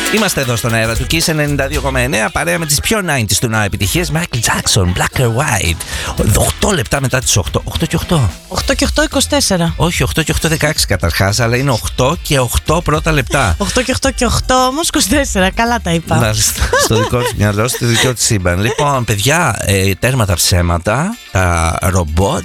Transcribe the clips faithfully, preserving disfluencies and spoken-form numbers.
Είμαστε εδώ στον αέρα του Kiss ενενήντα δύο κόμμα εννέα παρέα με τις πιο ενενήντα του Now επιτυχίες. Michael Jackson, Black or White. οκτώ λεπτά μετά τις οκτώ. οκτώ και οκτώ. οκτώ και οκτώ, είκοσι τέσσερα. Όχι, οκτώ και οκτώ, δεκαέξι καταρχάς, αλλά είναι οκτώ και οκτώ πρώτα λεπτά. οκτώ και οκτώ και οκτώ όμως, είκοσι τέσσερα. Καλά τα είπα. Μάλιστα. Στο δικό του μυαλό, στο δικό του σύμπαν. Λοιπόν, παιδιά, ε, τέρμα τα ψέματα. Τα ρομπότ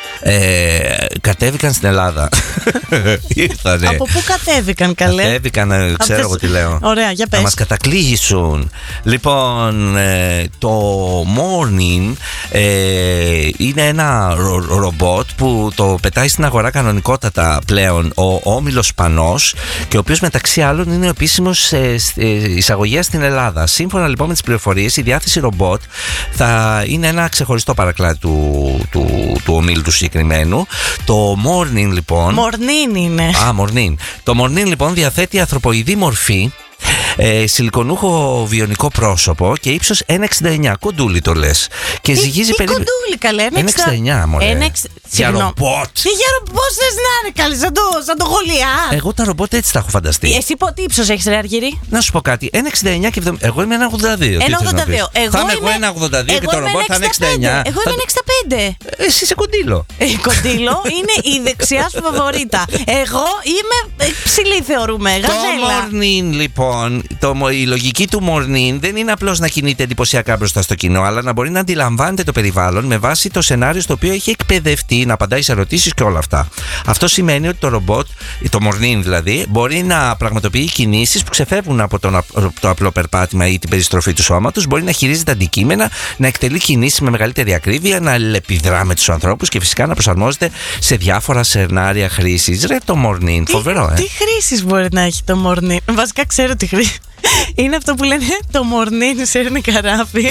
Ε, κατέβηκαν στην Ελλάδα. Ήρθανε. Από πού κατέβηκαν, καλέ? Κατέβηκαν, ξέρω εγώ τι λέω. Ωραία, για πες. Να μας κατακλείσουν. Λοιπόν, ε, το Morning ε, είναι ένα ρο, ρομπότ που το πετάει στην αγορά κανονικότατα πλέον ο Όμιλος Πανός, και ο οποίος μεταξύ άλλων είναι ο επίσημος ε, ε, εισαγωγέας στην Ελλάδα. Σύμφωνα λοιπόν με τις πληροφορίες, η διάθεση ρομπότ θα είναι ένα ξεχωριστό παρακλάδι του, του, του ομίλου του συγκεκριμένου. Το Morning λοιπόν. Morning είναι. Α, Morning. Το Morning λοιπόν διαθέτει ανθρωποειδή μορφή, ε, σιλικονούχο βιονικό πρόσωπο και ύψος ένα εξήντα εννιά. Κοντούλι το λες. Και Τι, ζυγίζει τι περίπου. κοντούλι, καλέ? ένα εξήντα εννιά, μωρέ. Για ρομπότ. Τι για ρομπότ θες να είναι, καλέ? Σαν το, σαν το Γολιάθ. Εγώ τα ρομπότ έτσι τα έχω φανταστεί. Εσύ τι ύψος έχεις, ρε Αργύρι? Να σου πω κάτι. ένα εξήντα εννιά και εβδομήντα. Εγώ είμαι ένα ογδόντα δύο. ένα ογδόντα δύο. Θα είμαι εγώ ένα ογδόντα δύο και το ρομπότ θα είναι εξήντα εννιά. Εγώ είμαι ένα εξήντα πέντε. Εσύ είσαι κοντήλο. Ε, κοντήλο είναι η δεξιά σου φαβορίτα. Εγώ είμαι ψηλή, θεωρούμε. Γαζέλα. Το Morning λοιπόν, το, η λογική του Morning δεν είναι απλώς να κινείται εντυπωσιακά μπροστά στο κοινό, αλλά να μπορεί να αντιλαμβάνεται το περιβάλλον με βάση το σενάριο στο οποίο έχει εκπαιδευτεί, να απαντάει σε ερωτήσεις και όλα αυτά. Αυτό σημαίνει ότι το ρομπότ, το Morning δηλαδή, μπορεί να πραγματοποιεί κινήσεις που ξεφεύγουν από τον, το απλό περπάτημα ή την περιστροφή του σώματος, μπορεί να χειρίζεται αντικείμενα, να εκτελεί κινήσεις με μεγαλύτερη ακρίβεια, να αλληλεπιδρά με τους ανθρώπους και φυσικά να προσαρμόζεται σε διάφορα σενάρια χρήσης. Ρε το Morning, φοβερό, ε. Τι χρήσεις μπορεί να έχει το Morning? Βασικά ξέρω τι χρήση. Είναι αυτό που λένε το Morning σέρνει καράβι.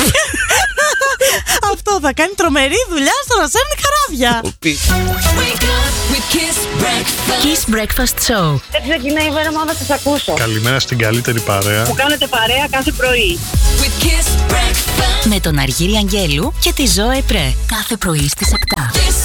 Αυτό θα κάνει τρομερή δουλειά στο να σέρνει καράβια. Kiss Breakfast Show. Έτσι ξεκινάει η μέρα μου, θα σας ακούσω. Καλημέρα στην καλύτερη παρέα που κάνετε παρέα κάθε πρωί. Με τον Αργύρι Αγγέλου και τη Ζώη Πρέ. Κάθε πρωί στις επτά.